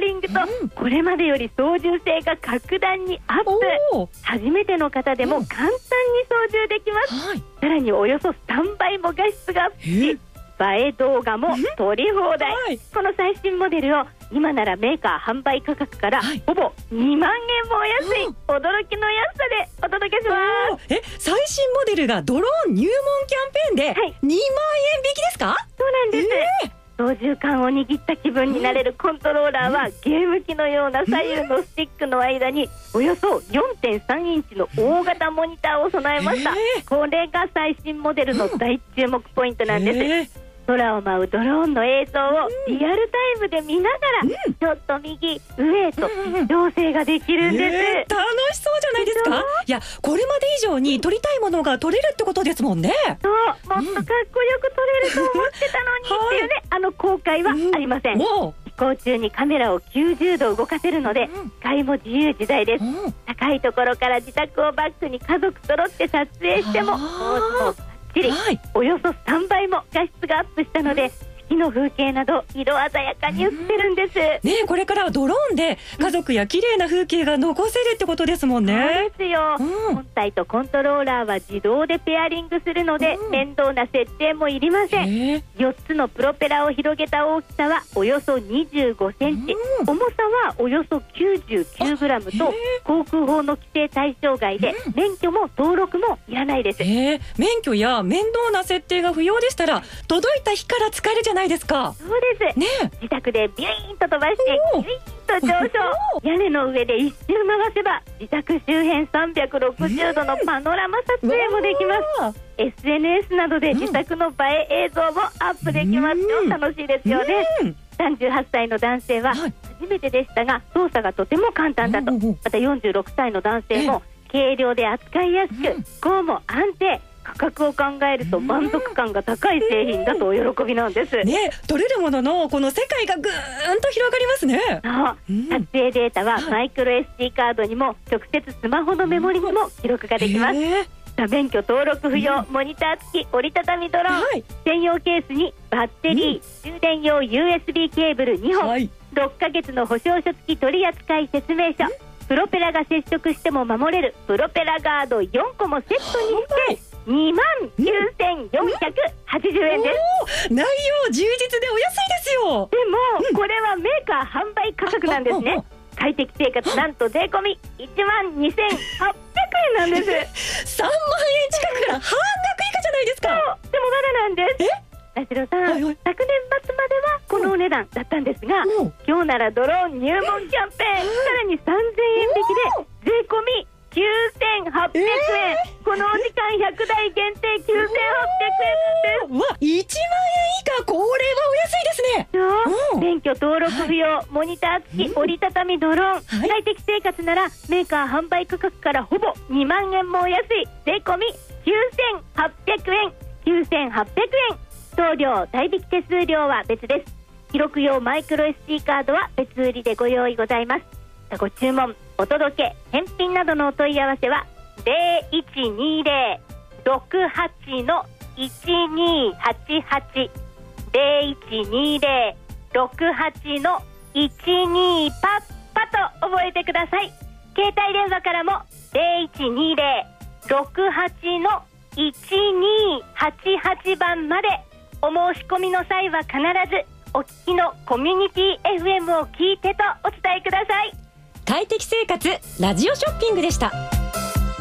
リングと、これまでより操縦性が格段にアップ。初めての方でも簡単に操縦できます、さらにおよそ3倍も画質がアップし、映え動画も撮り放題、この最新モデルを今ならメーカー販売価格からほぼ2万円もお安い、驚きの安さでお届けします。 最新モデルがドローン入門キャンペーンで2万円引きですか？ そうなんです、操縦桿を握った気分になれるコントローラーは、ゲーム機のような左右のスティックの間におよそ 4.3 インチの大型モニターを備えました、これが最新モデルの大注目ポイントなんです、空を舞うドローンの映像をリアルタイムで見ながら、ちょっと右上へと調整ができるんです、 楽しそうじゃないですか。いや、これまで以上に撮りたいものが撮れるってことですもんね。 そう、もっとかっこよく撮れると思ってたのにっていうね、後悔はありません、飛行中にカメラを90度動かせるので、視界も自由自在です、高いところから自宅をバックに家族揃って撮影してもポーズもバッチリ、およそ3倍も画質がアップしたので、四季の風景など色鮮やかに映ってるんです、 これからはドローンで家族や綺麗な風景が残せるってことですもんね。 そうですよ、本体とコントローラーは自動でペアリングするので、面倒な設定もいりません、4つのプロペラを広げた大きさはおよそ25センチ、重さはおよそ99グラムと航空法の規制対象外で、免許も登録もいらないです、 免許や面倒な設定が不要でしたら届いた日から使えるじゃないですか。 そうです、自宅でビュイーンと飛ばしてビュイーンと上昇屋根の上で一周回せば自宅周辺360度のパノラマ撮影もできます、SNS などで自宅の映え映像もアップできますよ、楽しいですよね、38歳の男性は初めてでしたが操作がとても簡単だと、また46歳の男性も軽量で扱いやすく、飛行も安定、価格を考えると満足感が高い製品だとお喜びなんです、 撮れるもののこの世界がぐーんと広がりますね。 撮影データはマイクロ SD カードにも直接スマホのメモリにも記録ができます、免許登録不要、モニター付き折りたたみドローン、専用ケースにバッテリー、充電用 USB ケーブル2本、6ヶ月の保証書付き取扱説明書、プロペラが接触しても守れるプロペラガード4個もセットにして29,480円です。 内容充実でお安いですよ。 でも、これはメーカー販売価格なんですね。快適生活なんと税込み12,800円なんです。 3万円近くから半額以下じゃないですか。 でもまだなんです。田代さん、昨年末まではこのお値段だったんですが、今日ならドローン入門キャンペーン、さらに3,000円引きで税込み9,800円、このお時間100台限定9,800円です。 1万円以下、これはお安いですね。 免許登録不要、モニター付き折りたたみドローン、快適生活ならメーカー販売価格からほぼ2万円もお安い税込み9,800円、9,800円、送料代引き手数料は別です。記録用マイクロ SD カードは別売りでご用意ございます。ご注文、お届け、返品などのお問い合わせは 0120-68-1288 0120-68-12パッパと覚えてください。携帯電話からも 0120-68-1288 番まで。お申し込みの際は必ずお聞きのコミュニティ FM を聞いてとお伝えください。 快適生活ラジオショッピングでした。